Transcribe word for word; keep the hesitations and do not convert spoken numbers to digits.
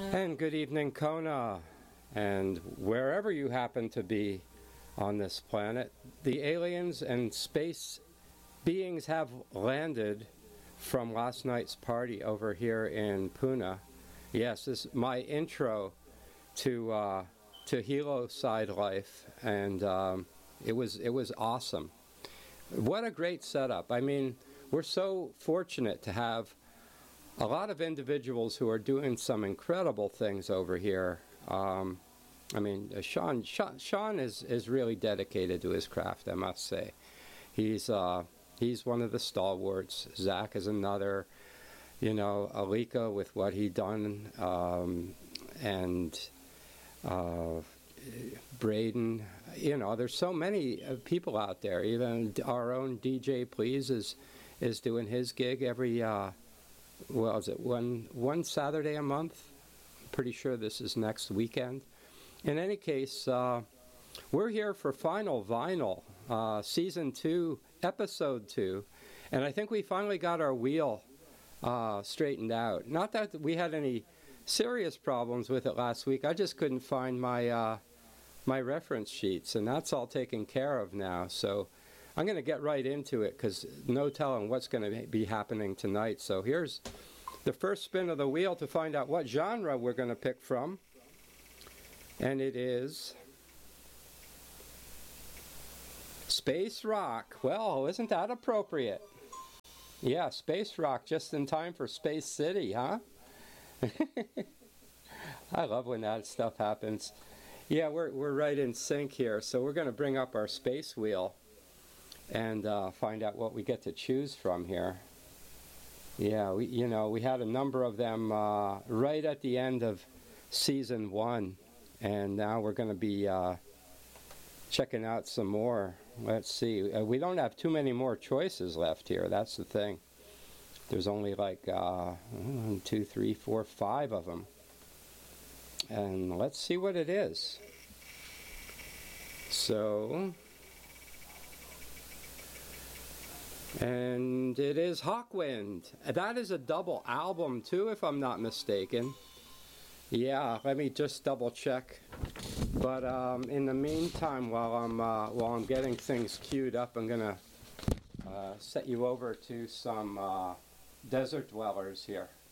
And good evening, Kona, and wherever you happen to be on this planet. The aliens and space beings have landed from last night's party over here in Pune. Yes, this is my intro to uh, to Hilo Side Life, and um, it was it was awesome. What a great setup! I mean, we're so fortunate to have a lot of individuals who are doing some incredible things over here. Um, I mean, uh, Sean, Sean Sean is is really dedicated to his craft, I must say. He's uh, he's one of the stalwarts. Zach is another. You know, Alika with what he done, um, and uh, Braden. You know, there's so many uh, people out there. Even our own D J Please is is doing his gig every. Uh, well, is it one one Saturday a month? I'm pretty sure this is next weekend. In any case, uh, we're here for Final Vinyl, uh, Season two, Episode two, and I think we finally got our wheel Uh, straightened out. Not that we had any serious problems with it last week. I just couldn't find my uh, my reference sheets, and that's all taken care of now. So I'm going to get right into it because no telling what's going to be happening tonight. So here's the first spin of the wheel to find out what genre we're going to pick from, and it is space rock. Well, isn't that appropriate? Yeah, space rock, just in time for Space City, huh? I love when that stuff happens. Yeah, we're we're right in sync here, so we're going to bring up our space wheel and uh, find out what we get to choose from here. Yeah, we you know we had a number of them uh, right at the end of season one, and now we're going to be uh, checking out some more. Let's see. Uh, we don't have too many more choices left here. That's the thing. There's only like uh, one, two, three, four, five of them. And let's see what it is. So, and it is Hawkwind. That is a double album too, if I'm not mistaken. Yeah, let me just double check. But um, in the meantime, while I'm uh, while I'm getting things queued up, I'm gonna uh, set you over to some uh, Desert Dwellers here.